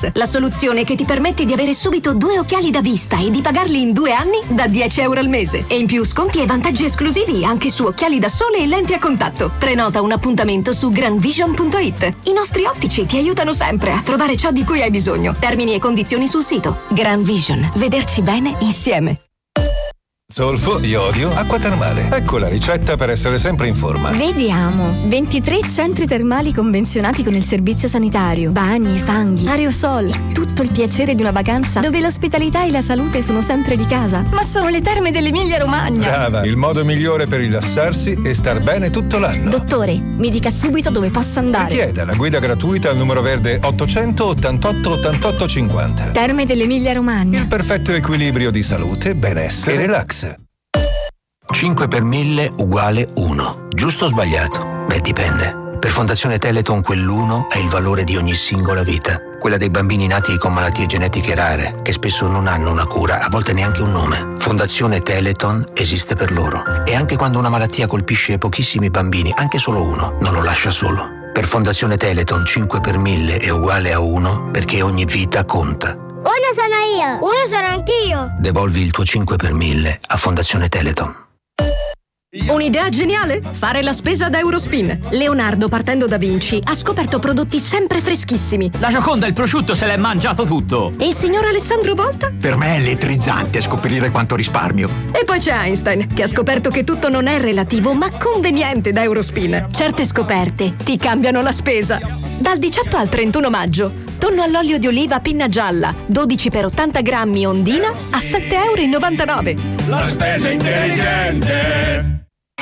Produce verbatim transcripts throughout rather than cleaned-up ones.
Plus, la soluzione che ti permette di avere subito due occhiali da vista e di pagarli in due anni da dieci euro al mese. E in più sconti e vantaggi esclusivi anche su occhiali da sole e lenti a contatto. Prenota un appuntamento su gran vision punto it. I nostri ottici ti aiutano sempre a trovare ciò di cui hai bisogno. Termini e condizioni sul sito. Gran Vision. Vederci bene insieme. Zolfo, iodio, acqua termale. Ecco la ricetta per essere sempre in forma. Vediamo. ventitré centri termali convenzionati con il servizio sanitario. Bagni, fanghi, aerosol. Tutto il piacere di una vacanza dove l'ospitalità e la salute sono sempre di casa. Ma sono le terme dell'Emilia Romagna. Brava, il modo migliore per rilassarsi e star bene tutto l'anno. Dottore, mi dica subito dove posso andare. Richieda la guida gratuita al numero verde ottocento ottantotto ottantotto cinquanta. Terme dell'Emilia Romagna. Il perfetto equilibrio di salute, benessere e relax. cinque per mille uguale uno. Giusto o sbagliato? Beh, dipende. Per Fondazione Teleton quell'uno è il valore di ogni singola vita. Quella dei bambini nati con malattie genetiche rare, che spesso non hanno una cura, a volte neanche un nome. Fondazione Teleton esiste per loro. E anche quando una malattia colpisce pochissimi bambini, anche solo uno, non lo lascia solo. Per Fondazione Teleton cinque per mille è uguale a uno, perché ogni vita conta. Uno sono io. Uno sono anch'io. Devolvi il tuo cinque per mille a Fondazione Teleton. Un'idea geniale? Fare la spesa ad Eurospin. Leonardo, partendo da Vinci, ha scoperto prodotti sempre freschissimi. La Gioconda, il prosciutto, se l'è mangiato tutto. E il signor Alessandro Volta? Per me è elettrizzante scoprire quanto risparmio. E poi c'è Einstein, che ha scoperto che tutto non è relativo, ma conveniente da Eurospin. Certe scoperte ti cambiano la spesa. Dal diciotto al trentuno maggio, tonno all'olio di oliva pinna gialla, dodici per ottanta grammi Ondina, a sette e novantanove euro. La spesa intelligente.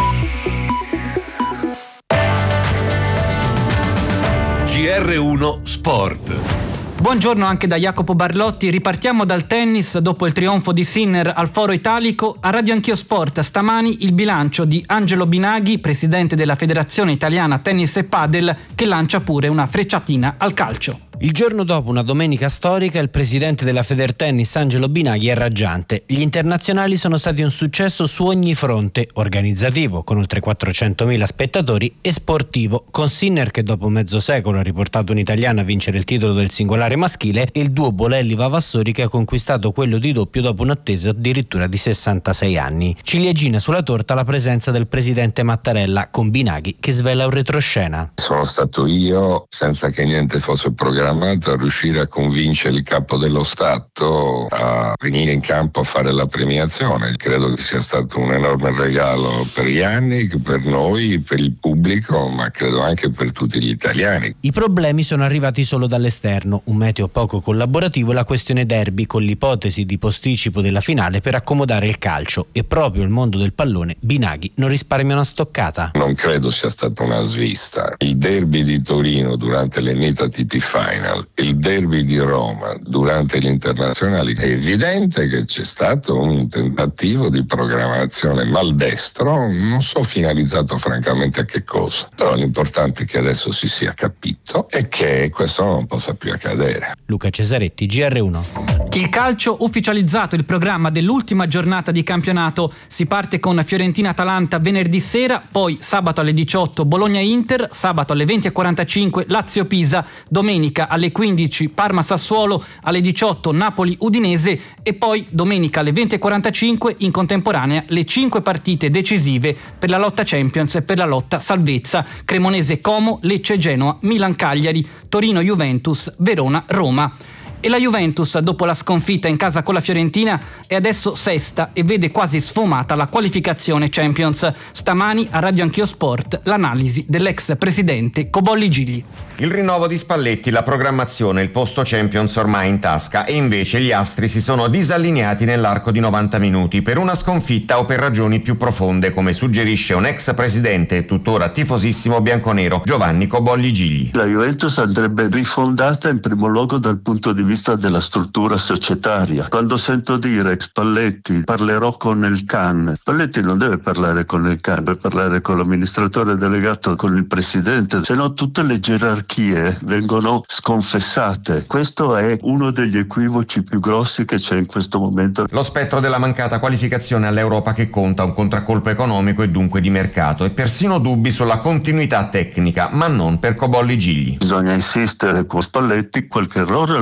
G R uno Sport. Buongiorno anche da Jacopo Barlotti. Ripartiamo dal tennis dopo il trionfo di Sinner al Foro Italico. A Radio Anch'io Sport stamani il bilancio di Angelo Binaghi, presidente della Federazione Italiana Tennis e Padel, che lancia pure una frecciatina al calcio. Il giorno dopo una domenica storica, il presidente della Federtennis Angelo Binaghi è raggiante. Gli internazionali sono stati un successo su ogni fronte: organizzativo, con oltre quattrocentomila spettatori, e sportivo, con Sinner che dopo mezzo secolo ha riportato un'italiana a vincere il titolo del singolare maschile, e il duo Bolelli-Vavassori che ha conquistato quello di doppio dopo un'attesa addirittura di sessantasei anni. Ciliegina sulla torta la presenza del presidente Mattarella, con Binaghi che svela un retroscena. Sono stato io, senza che niente fosse programmato, a riuscire a convincere il capo dello Stato a venire in campo a fare la premiazione. Credo che sia stato un enorme regalo per gli anni, per noi, per il pubblico, ma credo anche per tutti gli italiani. I problemi sono arrivati solo dall'esterno, un meteo poco collaborativo e la questione derby, con l'ipotesi di posticipo della finale per accomodare il calcio, e proprio il mondo del pallone Binaghi non risparmia una stoccata. Non credo sia stata una svista. Il derby di Torino durante l'Enita T P Final, il derby di Roma durante gli internazionali, è evidente che c'è stato un tentativo di programmazione maldestro, non so finalizzato francamente a che cosa, però l'importante è che adesso si sia capito e che questo non possa più accadere. Luca Cesaretti, G R uno. Il calcio ufficializzato, il programma dell'ultima giornata di campionato. Si parte con Fiorentina-Atalanta venerdì sera, poi sabato alle diciotto Bologna-Inter, sabato alle venti e quarantacinque Lazio-Pisa, domenica alle quindici Parma-Sassuolo, alle diciotto Napoli-Udinese e poi domenica alle venti e quarantacinque in contemporanea le cinque partite decisive per la lotta Champions e per la lotta salvezza: Cremonese-Como, Lecce-Genoa, Milan-Cagliari, Torino-Juventus, Verona-Roma. E la Juventus, dopo la sconfitta in casa con la Fiorentina, è adesso sesta e vede quasi sfumata la qualificazione Champions. Stamani a Radio Anch'io Sport l'analisi dell'ex presidente Cobolli Gigli. Il rinnovo di Spalletti, la programmazione, il posto Champions ormai in tasca, e invece gli astri si sono disallineati nell'arco di novanta minuti per una sconfitta o per ragioni più profonde, come suggerisce un ex presidente e tuttora tifosissimo bianconero, Giovanni Cobolli Gigli. La Juventus andrebbe rifondata in primo luogo dal punto di vista della struttura societaria. Quando sento dire Spalletti parlerò con il C A N, Spalletti non deve parlare con il C A N, deve parlare con l'amministratore delegato, con il presidente, se no tutte le gerarchie vengono sconfessate. Questo è uno degli equivoci più grossi che c'è in questo momento. Lo spettro della mancata qualificazione all'Europa che conta un contraccolpo economico e dunque di mercato, e persino dubbi sulla continuità tecnica, ma non per Cobolli Gigli. Bisogna insistere con Spalletti, qualche errore